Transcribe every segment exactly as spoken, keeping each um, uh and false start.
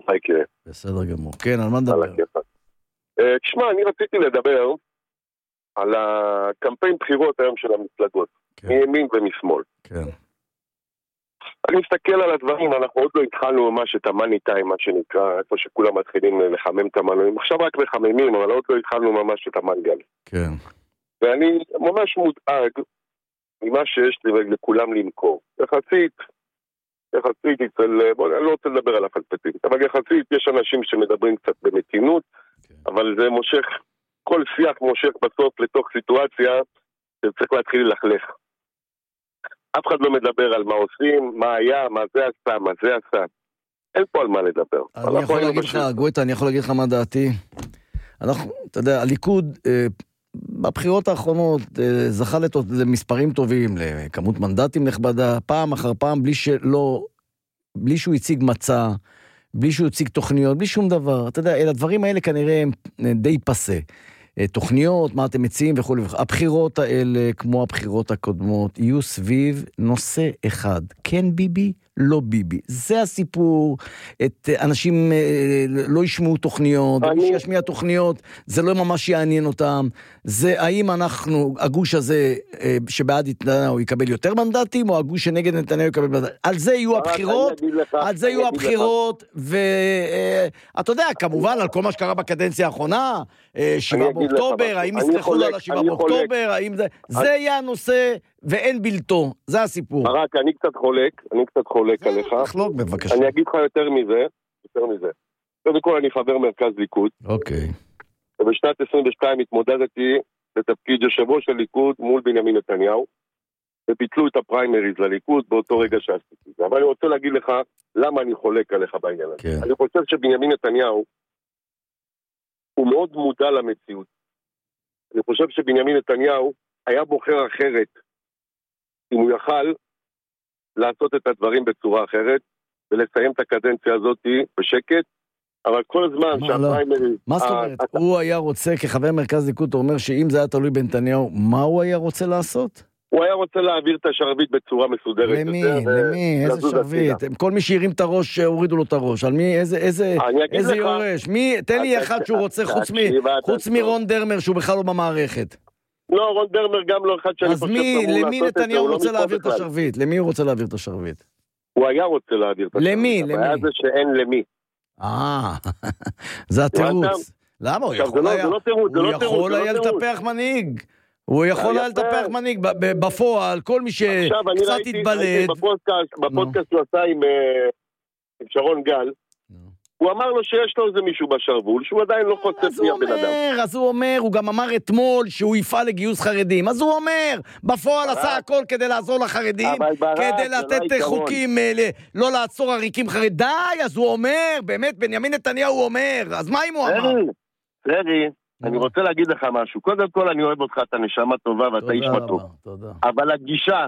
חייקה. בסדר גמור. כן, על מה נדבר? תשמע, אני רציתי לדבר על הקמפיין בחירות היום של המפלגות, מימין ומשמאל. כן. אני מסתכל על הדברים, אנחנו עוד לא התחלנו ממש את המאני טיים, מה שנקרא, איפה שכולם מתחילים לחמם את המנועים. עכשיו רק מחממים, אבל עוד לא התחלנו ממש את המנגל. כן. ואני ממש מודאג ממה שיש לכולם למכור. יחסית, יחסית אצל, בוא, אני לא רוצה לדבר על הפלפטים, אבל יחסית יש אנשים שמדברים קצת במתינות, כן. אבל זה מושך, כל שיח מושך בסוף לתוך סיטואציה שצריך להתחיל ללכלך. אף אחד לא מדבר על מה עושים, מה היה, מה זה עשה, מה זה עשה. אין פה על מה לדבר. אני יכול להגיד לך, גואטה, אני יכול להגיד לך מה דעתי. אנחנו, אתה יודע, הליכוד, אה, בבחירות האחרונות, אה, זכה למספרים טובים, לכמות מנדטים נכבדה, פעם אחר פעם, בלי שלא, בלי שהוא הציג מצע, בלי שהוא הציג תוכניות, בלי שום דבר. אתה יודע, הדברים האלה כנראה הם די פסה. תוכניות, מה אתם מציעים וכו'. הבחירות האלה, כמו הבחירות הקודמות, יהיו סביב נושא אחד. כן ביבי, לא ביבי. זה הסיפור. את אנשים לא ישמעו תוכניות, ומי שישמיע תוכניות, זה לא ממש יעניין אותם. זה האם אנחנו, הגוש הזה שבעד נתניהו יקבל יותר מנדטים, או הגוש שנגד נתניהו יקבל מנדטים. על זה יהיו הבחירות, על זה יהיו הבחירות, ואתה יודע, כמובן, על כל מה שקרה בקדנציה האחרונה, שבעה באוקטובר, האם יסלחו לו על השבעה באוקטובר, האם זה, זה יהיה הנושא, ואין בלתו, זה הסיפור. רק, אני קצת חולק, אני קצת חולק עליך. תחלוק, בבקשה. אני אגיד לך יותר מזה, יותר מזה. קודם כל, אני חבר מרכז ליכוד. אוקיי. ובשנת עשרים ושתיים התמודדתי בתפקיד יושב ראש הליכוד מול בנימין נתניהו, וביטלו את הפריימריז לליכוד באותו רגע שעשיתי זה. אבל אני רוצה להגיד לך למה אני חולק עליך בעניין הזה. כן. אני חושב שבנימין נתניהו הוא מאוד מודע למציאות. אני חושב שבנימין נתניהו היה בוחר אחרת אם הוא יכל לעשות את הדברים בצורה אחרת ולסיים את הקדנציה הזאת בשקט, אבל כל הזמן שהפריימריז... מה זאת אומרת? הוא היה רוצה, כחבר מרכז ליכוד, אתה אומר שאם זה היה תלוי בנתניהו, מה הוא היה רוצה לעשות? הוא היה רוצה להעביר את השרביט בצורה מסודרת. למי? למי? איזה שרביט? כל מי שהרים את הראש, הורידו לו את הראש. על מי? איזה יורש? מי? תן לי אחד שהוא רוצה, חוץ מרון דרמר, שהוא בכלל לא במערכת. לא, רון דרמר גם לא אחד שאני חושב... אז למי נתניהו רוצה להעביר את השרביט? למי הוא רוצה להעביר את השרביט? הוא היה רוצה להעביר את השרביט. למי? למי? הבעיה זה שאין למי. אה, זה התירוץ. למה? הוא יכול היה לטפח מנהיג. הוא יכול היה לטפח מנהיג. בפועל, כל מי שקצת התבלט... בפודקאסט הוא עשה עם שרון גל, הוא אמר לו שיש לו איזה מישהו בשרבול, שהוא עדיין לא חושף מי הבן אדם. אז הוא אומר, הוא גם אמר אתמול שהוא יפעל לגיוס חרדים. אז הוא אומר, בפועל עשה הכל כדי לעזור לחרדים, כדי לתת חוקים, לא לעצור עריקים חרדים. די, אז הוא אומר, באמת, בנימין נתניהו הוא אומר, אז מה אם הוא אמר? פרי, אני רוצה להגיד לך משהו. קודם כל אני אוהב אותך, אתה נשמה טובה ואתה איש מתוק. אבל הגישה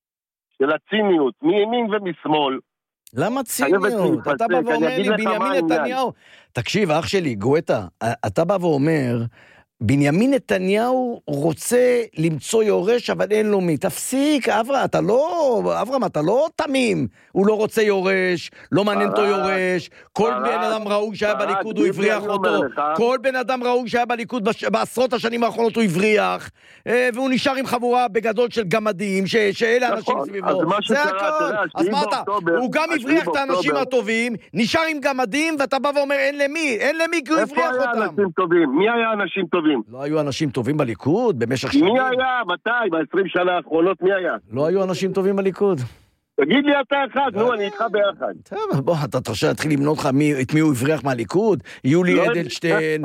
של הציניות, מימין ומשמאל, למה ציניות? אתה בא ואומר לי, בנימין נתניהו... תקשיב, אח שלי, גואטה, אתה בא ואומר, בנימין נתניהו רוצה למצוא יורש, אבל אין לו מי. תפסיק, אברהם, אתה לא, אברהם, אתה לא תמים. הוא לא רוצה יורש, לא מעניין אותו יורש. כל בן אדם ראוי שהיה בליכוד, הוא הבריח אותו. כל בן אדם ראוי שהיה בליכוד, בעשרות השנים האחרונות הוא הבריח. והוא נשאר עם חבורה בגדול של גמדים, שאלה אנשים סביבו. זה הכל. אז מה אתה? הוא גם הבריח את האנשים הטובים, נשאר עם גמדים, ואתה בא ואומר, אין למי, אין למי, כי הוא הבריח אותם. מי היה אנשים טובים? לא היו אנשים טובים בליכוד במשך שנים? מי היה? מתי? ב-עשרים שנה האחרונות מי היה? לא היו אנשים טובים בליכוד. תגיד לי אתה אחד, נו, אני איתך ביחד. טוב, בוא, אתה תרשה להתחיל למנות לך את מי הוא הבריח מהליכוד? יולי אדלשטיין,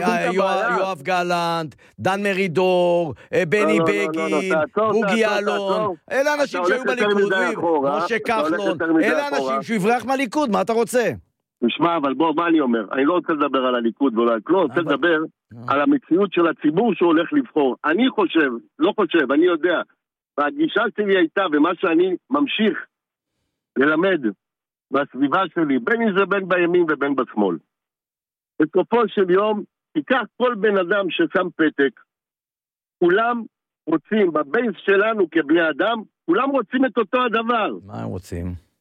יואב גלנט, דן מרידור, בני בגין, בוגי יעלון. אלה אנשים שהיו בליכוד, משה כחלון. אלה אנשים שהוא הבריח מהליכוד, מה אתה רוצה? תשמע, אבל בוא, מה אני אומר? אני לא רוצה לדבר על הליכוד ולא על כלום, רוצה לדבר על המציאות של הציבור שהולך לבחור. אני חושב, לא חושב, אני יודע, והגישה שלי הייתה, ומה שאני ממשיך ללמד בסביבה שלי, בין אם זה בין בימין ובין בשמאל. בסופו של יום, תיקח כל בן אדם ששם פתק, כולם רוצים, בבייס שלנו כבני אדם, כולם רוצים את אותו הדבר. מה הם רוצים?